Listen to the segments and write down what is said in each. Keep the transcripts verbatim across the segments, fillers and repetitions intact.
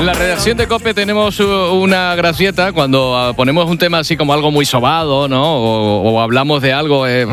En la redacción de COPE tenemos una gracieta cuando ponemos un tema así como algo muy sobado, ¿no? O, o hablamos de algo, eh,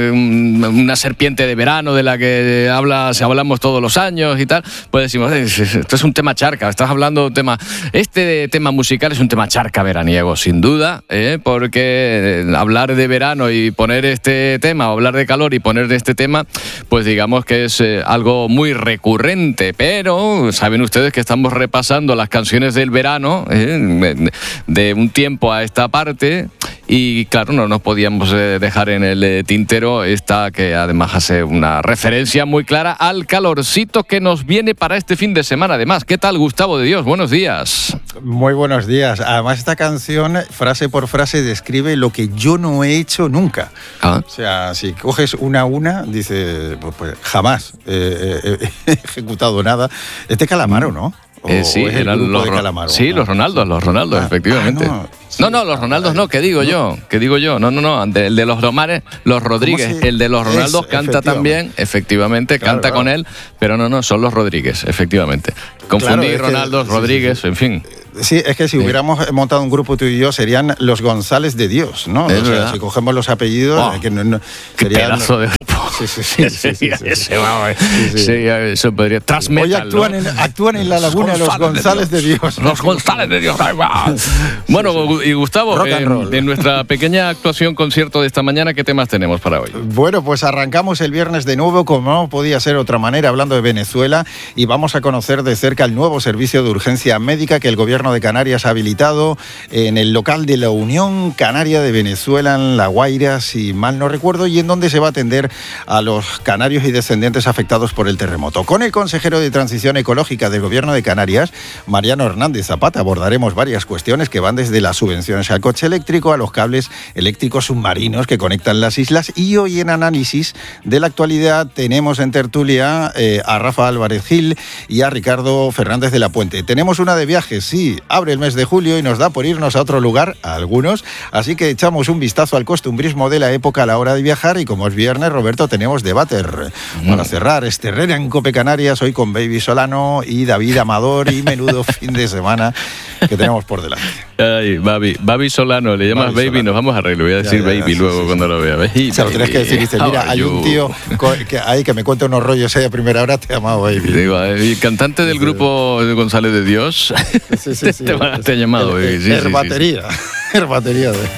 una serpiente de verano de la que habla, si hablamos todos los años y tal, pues decimos, esto es un tema charca, estás hablando de un tema... Este tema musical es un tema charca veraniego, sin duda, ¿eh? Porque hablar de verano y poner este tema, o hablar de calor y poner este tema, pues digamos que es eh, algo muy recurrente, pero saben ustedes que estamos repasando las canciones del verano, ¿eh? de un tiempo a esta parte, y claro, no nos podíamos eh, dejar en el eh, tintero esta que además hace una referencia muy clara al calorcito que nos viene para este fin de semana. Además, ¿qué tal, Gustavo de Dios? Buenos días. Muy buenos días. Además, esta canción, frase por frase, describe lo que yo no he hecho nunca. ¿Ah? O sea, si coges una a una, dice, pues, pues jamás eh, he ejecutado nada. Este Calamaro, ¿no? O, eh, sí, eran los, Calamaro, sí, ¿no? los Ronaldos, los Ronaldos, ah, efectivamente. Ah, no. Sí, no, no, los Ronaldos no, ¿qué digo no. yo? ¿Qué digo yo? No, no, no, el de los Romares, los Rodríguez, el de los Ronaldos es, canta también, efectivamente, claro, canta claro. con él, pero no, no, son los Rodríguez, efectivamente. Confundí claro, Ronaldos, que, Rodríguez, sí, sí, sí. en fin. Sí, es que si sí. hubiéramos montado un grupo tú y yo, serían los González de Dios, ¿no? Es o sea, verdad. Si cogemos los apellidos... Oh, que no, no, qué serían, pedazo de... Sí, sí, sí. sí, sí, sí, sí. sí, sí. sí eso podría... Transmetal, Hoy actúan, ¿no? en, actúan en la laguna los González, los González de Dios. De Dios. Los González de Dios. Bueno, sí, sí. y Gustavo, eh, en nuestra pequeña actuación concierto de esta mañana, ¿qué temas tenemos para hoy? Bueno, pues arrancamos el viernes de nuevo, como no podía ser otra manera, hablando de Venezuela, y vamos a conocer de cerca el nuevo servicio de urgencia médica que el gobierno de Canarias ha habilitado en el local de la Unión Canaria de Venezuela, en La Guaira, si mal no recuerdo, y en donde se va a atender a los canarios y descendientes afectados por el terremoto. Con el consejero de Transición Ecológica del Gobierno de Canarias, Mariano Hernández Zapata, abordaremos varias cuestiones que van desde las subvenciones al coche eléctrico a los cables eléctricos submarinos que conectan las islas, y hoy en análisis de la actualidad tenemos en tertulia eh, a Rafa Álvarez Gil y a Ricardo Fernández de la Puente. Tenemos una de viajes, sí, abre el mes de julio y nos da por irnos a otro lugar, a algunos, así que echamos un vistazo al costumbrismo de la época a la hora de viajar, y como es viernes, Roberto, tenemos debater mm. para cerrar este Herrera en Cope Canarias, hoy con Baby Solano y David Amador, y menudo fin de semana que tenemos por delante. Ay, Baby, Baby Solano, le llamas Baby, Baby nos vamos a arreglar, voy a decir ya, ya, Baby ya, luego sí, cuando sí. lo vea. Baby, o sea, lo tienes que decir, dice, mira, hay un tío que, ahí que me cuenta unos rollos ahí a primera hora, te llama Baby. Digo, el cantante del grupo de González de Dios, sí, sí, sí, te, te, te ha llamado Baby. Sí, Herbatería, sí, sí. Herbatería de...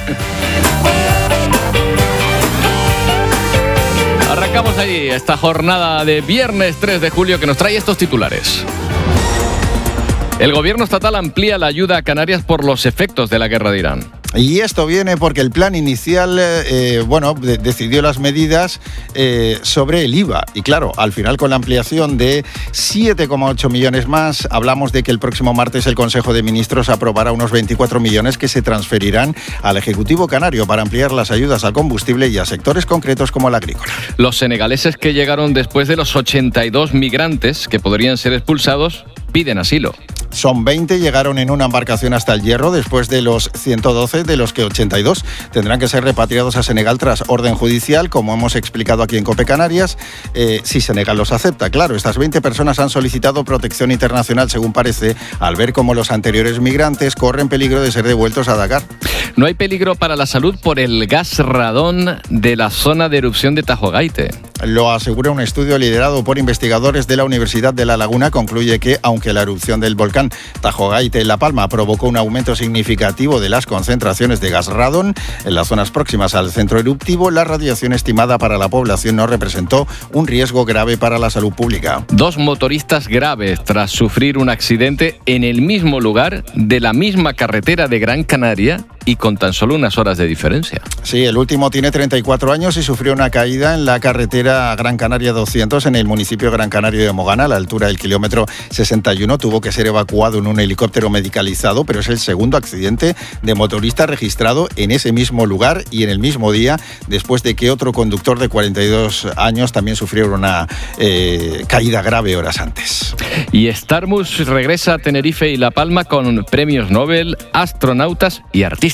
Arrancamos ahí esta jornada de viernes tres de julio que nos trae estos titulares. El gobierno estatal amplía la ayuda a Canarias por los efectos de la guerra de Irán. Y esto viene porque el plan inicial, eh, bueno, de, decidió las medidas eh, sobre el I V A. Y claro, al final con la ampliación de siete coma ocho millones más, hablamos de que el próximo martes el Consejo de Ministros aprobará unos veinticuatro millones que se transferirán al Ejecutivo Canario para ampliar las ayudas al combustible y a sectores concretos como el agrícola. Los senegaleses que llegaron después de los ochenta y dos migrantes que podrían ser expulsados piden asilo. Son veinte, llegaron en una embarcación hasta el Hierro después de los ciento doce, de los que ochenta y dos tendrán que ser repatriados a Senegal tras orden judicial, como hemos explicado aquí en Cope Canarias, eh, si Senegal los acepta. Claro, estas veinte personas han solicitado protección internacional, según parece, al ver cómo los anteriores migrantes corren peligro de ser devueltos a Dakar. No hay peligro para la salud por el gas radón de la zona de erupción de Tajogaite. Lo asegura un estudio liderado por investigadores de la Universidad de La Laguna. Concluye que, aunque la erupción del volcán Tajogaite en La Palma provocó un aumento significativo de las concentraciones de gas radón en las zonas próximas al centro eruptivo, la radiación estimada para la población no representó un riesgo grave para la salud pública. Dos motoristas graves tras sufrir un accidente en el mismo lugar de la misma carretera de Gran Canaria y con tan solo unas horas de diferencia. Sí, el último tiene treinta y cuatro años y sufrió una caída en la carretera Gran Canaria doscientos en el municipio Gran Canario de Mogana, a la altura del kilómetro sesenta y uno. Tuvo que ser evacuado en un helicóptero medicalizado, pero es el segundo accidente de motorista registrado en ese mismo lugar y en el mismo día, después de que otro conductor de cuarenta y dos años también sufriera una eh, caída grave horas antes. Y Starmus regresa a Tenerife y La Palma con premios Nobel, astronautas y artistas.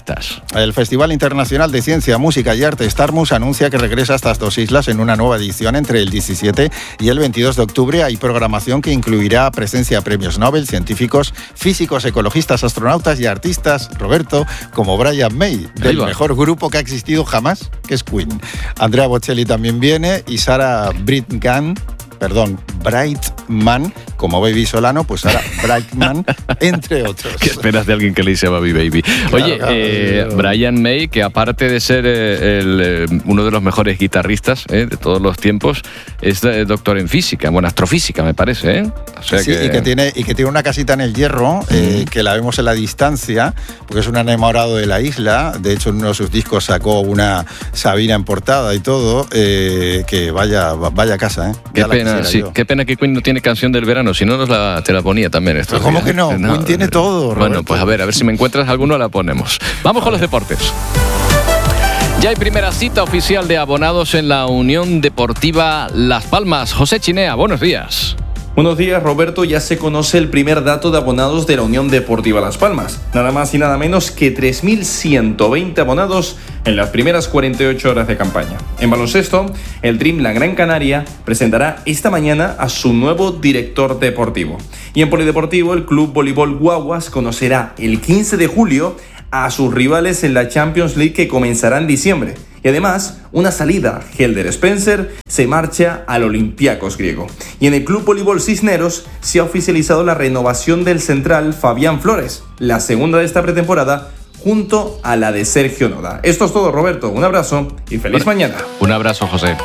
guitarristas. El Festival Internacional de Ciencia, Música y Arte Starmus anuncia que regresa a estas dos islas en una nueva edición entre el diecisiete y el veintidós de octubre. Hay programación que incluirá presencia a premios Nobel, científicos, físicos, ecologistas, astronautas y artistas, Roberto, como Brian May, del mejor grupo que ha existido jamás, que es Queen. Andrea Bocelli también viene y Sarah Brightman, perdón, Brightman, como Baby Solano, pues ahora Brightman, entre otros. ¿Qué esperas de alguien que le dice Baby Baby? Claro, Oye, claro, eh, yo... Brian May, que aparte de ser eh, el, eh, uno de los mejores guitarristas eh, de todos los tiempos, es eh, doctor en física, bueno, astrofísica me parece, ¿eh? O sea sí, que... y, que tiene, y que tiene una casita en el Hierro, eh, que la vemos en la distancia, porque es un enamorado de la isla. De hecho, en uno de sus discos sacó una Sabina en portada y todo, eh, que vaya, vaya casa, ¿eh? Qué pena, sí, qué pena que Queen no tiene canción del verano, si no nos la, te la ponía también esto. ¿Cómo que no? no? Queen tiene todo, Roberto. Bueno, pues a ver, a ver si me encuentras alguno, la ponemos. Vamos con los deportes. Ya hay primera cita oficial de abonados en la Unión Deportiva Las Palmas. José Chinea, buenos días. Buenos días, Roberto. Ya se conoce el primer dato de abonados de la Unión Deportiva Las Palmas. Nada más y nada menos que tres mil ciento veinte abonados en las primeras cuarenta y ocho horas de campaña. En baloncesto, el Dream La Gran Canaria presentará esta mañana a su nuevo director deportivo. Y en polideportivo, el Club Voleibol Guaguas conocerá el quince de julio a sus rivales en la Champions League, que comenzará en diciembre. Y además, una salida, Helder Spencer se marcha al Olympiacos griego. Y en el Club Voleibol Cisneros se ha oficializado la renovación del central Fabián Flores, la segunda de esta pretemporada, junto a la de Sergio Noda. Esto es todo, Roberto. Un abrazo y feliz bueno, mañana. Un abrazo, José.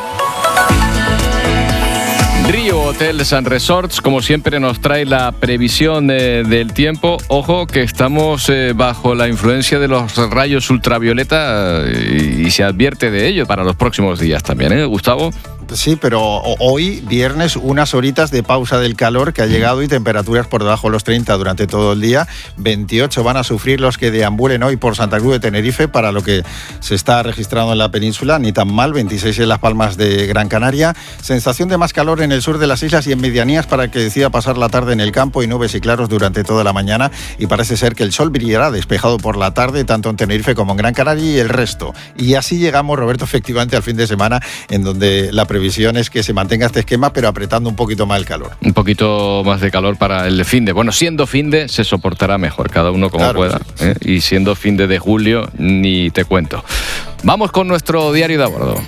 Río Hotels and Resorts, como siempre, nos trae la previsión de, del tiempo. Ojo que estamos eh, bajo la influencia de los rayos ultravioleta y, y se advierte de ello para los próximos días también, ¿eh, Gustavo? Sí, pero hoy, viernes, unas horitas de pausa del calor que ha llegado y temperaturas por debajo de los treinta durante todo el día. veintiocho van a sufrir los que deambulen hoy por Santa Cruz de Tenerife, para lo que se está registrando en la península, ni tan mal. veintiséis en Las Palmas de Gran Canaria. Sensación de más calor en el sur de las islas y en medianías para el que decida pasar la tarde en el campo, y nubes y claros durante toda la mañana. Y parece ser que el sol brillará despejado por la tarde, tanto en Tenerife como en Gran Canaria y el resto. Y así llegamos, Roberto, efectivamente al fin de semana, en donde la previsión es que se mantenga este esquema, pero apretando un poquito más el calor. Un poquito más de calor para el finde. Bueno, siendo finde se soportará mejor, cada uno como claro, pueda. Sí. ¿eh? Y siendo finde de julio, ni te cuento. Vamos con nuestro diario de a bordo.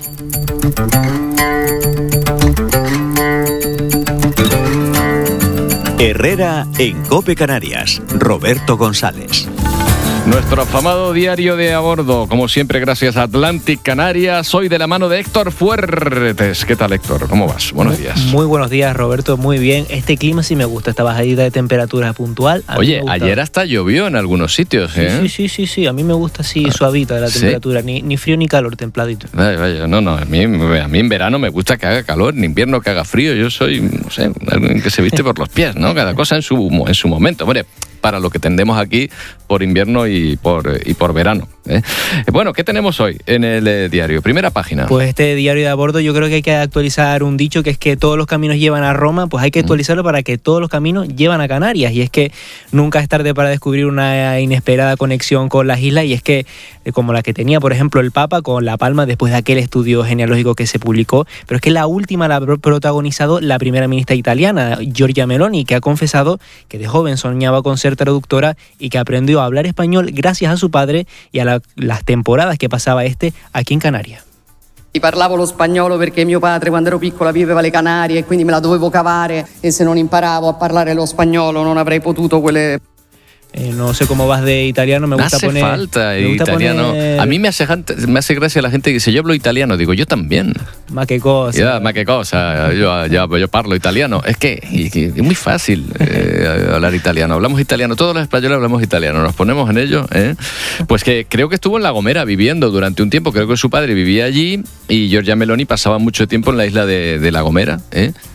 Herrera en COPE Canarias. Roberto González. Nuestro afamado diario de a bordo, como siempre, gracias a Atlantic Canarias, hoy de la mano de Héctor Fuertes. ¿Qué tal, Héctor? ¿Cómo vas? Buenos días. Muy buenos días, Roberto. Muy bien. Este clima sí me gusta, esta bajadita de temperatura puntual. Oye, ayer hasta llovió en algunos sitios, ¿eh? Sí, sí, sí, sí. A mí me gusta así suavita la temperatura, ¿sí? ni, ni frío ni calor, templadito. Vaya, vaya. No, no, a mí, a mí en verano me gusta que haga calor, en invierno que haga frío. Yo soy, no sé, alguien que se viste por los pies, ¿no? Cada cosa en su, en su momento. Hombre, para lo que tendemos aquí por invierno y por, y por verano, ¿eh? Bueno, ¿qué tenemos hoy en el eh, diario? Primera página. Pues este diario de a bordo, yo creo que hay que actualizar un dicho, que es que todos los caminos llevan a Roma. Pues hay que actualizarlo mm. para que todos los caminos llevan a Canarias. Y es que nunca es tarde para descubrir una inesperada conexión con las islas, y es que, como la que tenía, por ejemplo, el Papa con La Palma después de aquel estudio genealógico que se publicó, pero es que la última la ha protagonizado la primera ministra italiana, Giorgia Meloni, que ha confesado que de joven soñaba con ser traductora y que aprendió a hablar español gracias a su padre y a la, las temporadas que pasaba este aquí en Canarias. Parlavo lo spagnolo perché mio padre quando ero piccola viveva alle Canarie e quindi me la dovevo cavare, e se non imparavo a parlare lo spagnolo non avrei potuto quelle... Eh, no sé cómo vas de italiano, me gusta hace poner... Hace falta me gusta italiano. Poner... A mí me hace, me hace gracia la gente que dice, yo hablo italiano. Digo, yo también. Ma che cosa. Ya, ma che cosa. Yo, yo, yo parlo italiano. Es que es muy fácil eh, hablar italiano. Hablamos italiano. Todos los españoles hablamos italiano. Nos ponemos en ello. ¿eh? Pues que creo que estuvo en La Gomera viviendo durante un tiempo. Creo que su padre vivía allí y Giorgia Meloni pasaba mucho tiempo en la isla de, de La Gomera. ¿eh?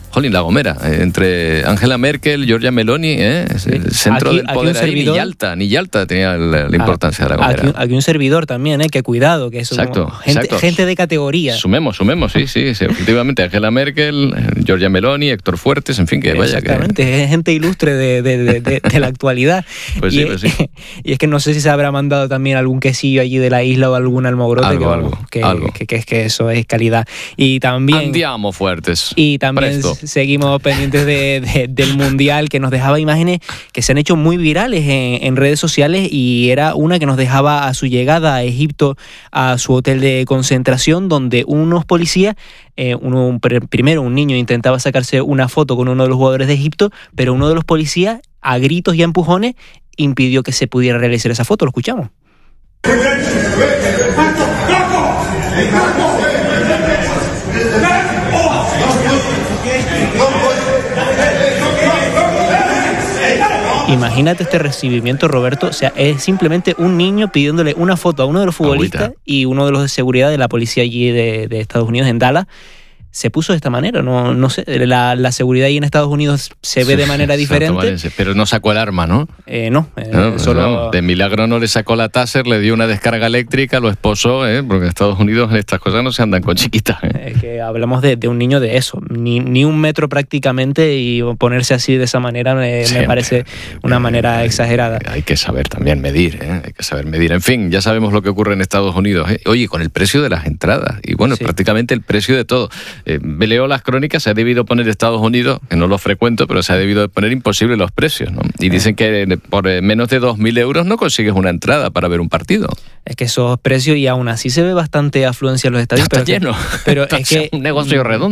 Jolín, La Gomera, eh, entre Angela Merkel, Giorgia Meloni, ¿eh? Es el centro aquí, del poder aquí un ahí, servidor, ni Yalta, ni Yalta tenía la, la importancia de La Gomera. Aquí, aquí un servidor también, ¿eh? Que cuidado, que eso Exacto, gente, exacto. gente de categoría. Sumemos, sumemos, sí, sí, sí, efectivamente, Angela Merkel, Giorgia Meloni, Héctor Fuertes, en fin, que vaya que... Exactamente, es gente ilustre de, de, de, de, de la actualidad. Pues y, sí, pues sí. Y es que no sé si se habrá mandado también algún quesillo allí de la isla o algún almogrote. Algo, que, algo, que, algo. Que, que es que eso es calidad. Y también... Andiamo Fuertes. Y también Presto. seguimos pendientes de, de, del Mundial, que nos dejaba imágenes que se han hecho muy virales en, en redes sociales, y era una que nos dejaba a su llegada a Egipto, a su hotel de concentración, donde unos policías, eh, uno, un, primero un niño intentaba sacarse una foto con uno de los jugadores de Egipto, pero uno de los policías, a gritos y a empujones, impidió que se pudiera realizar esa foto. Lo escuchamos. Imagínate este recibimiento, Roberto. O sea, es simplemente un niño pidiéndole una foto a uno de los futbolistas. Agüita. Y uno de los de seguridad de la policía allí de, de Estados Unidos, en Dallas, se puso de esta manera. No, no sé, la, la seguridad ahí en Estados Unidos se ve sí, de manera diferente. Pero no sacó el arma, ¿no? Eh, no, eh, no, solo... no, de milagro no le sacó la Taser, le dio una descarga eléctrica, lo esposó, ¿eh? Porque en Estados Unidos estas cosas no se andan con chiquitas. ¿eh? Es que hablamos de, de un niño de eso, ni, ni un metro prácticamente, y ponerse así de esa manera me, me parece una eh, manera eh, exagerada. Hay que saber también medir, ¿eh? Hay que saber medir. En fin, ya sabemos lo que ocurre en Estados Unidos. ¿eh? Oye, con el precio de las entradas, y bueno, sí. prácticamente el precio de todo. Eh, leo las crónicas, se ha debido poner Estados Unidos, que no lo frecuento, pero se ha debido poner imposible los precios, ¿no? Y dicen que por menos de dos mil euros no consigues una entrada para ver un partido. Es que esos precios, y aún así se ve bastante afluencia en los estadios. Está pero lleno. Que, pero es que un negocio redondo.